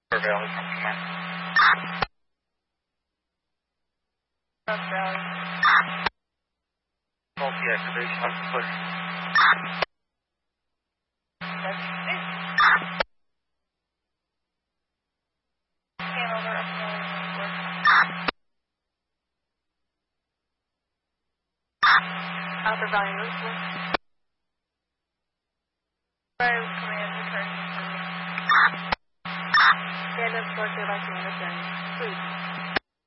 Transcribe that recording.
Valley from command. Valley. Multi-activation on clear. That's it. Scan over up Alpha Valley Route. Fire command returning. Stand up towards the left hand of